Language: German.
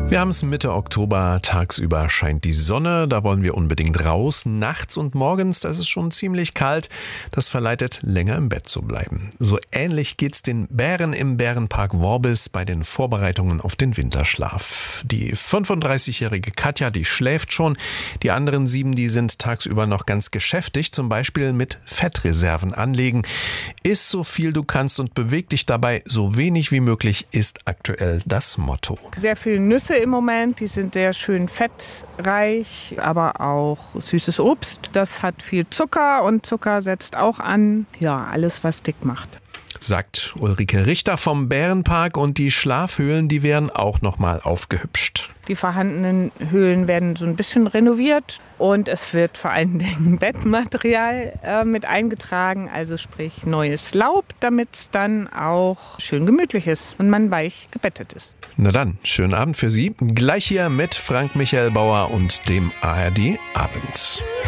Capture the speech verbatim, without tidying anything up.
Wir haben es Mitte Oktober, tagsüber scheint die Sonne, da wollen wir unbedingt raus. Nachts und morgens, das ist schon ziemlich kalt, das verleitet, länger im Bett zu bleiben. So ähnlich geht's den Bären im Bärenpark Worbis bei den Vorbereitungen auf den Winterschlaf. Die fünfunddreißigjährige Katja, die schläft schon, die anderen sieben, die sind tagsüber noch ganz geschäftig, zum Beispiel mit Fettreserven anlegen. Iss so viel du kannst und beweg dich dabei so wenig wie möglich, ist aktuell das Motto. Sehr viele Nüsse im Moment, die sind sehr schön fettreich, aber auch süßes Obst. Das hat viel Zucker und Zucker setzt auch an. Ja, alles, was dick macht. Sagt Ulrike Richter vom Bärenpark, und die Schlafhöhlen, die werden auch nochmal aufgehübscht. Die vorhandenen Höhlen werden so ein bisschen renoviert und es wird vor allen Dingen Bettmaterial äh, mit eingetragen, also sprich neues Laub, damit es dann auch schön gemütlich ist und man weich gebettet ist. Na dann, schönen Abend für Sie. Gleich hier mit Frank Michael Bauer und dem A R D Abend.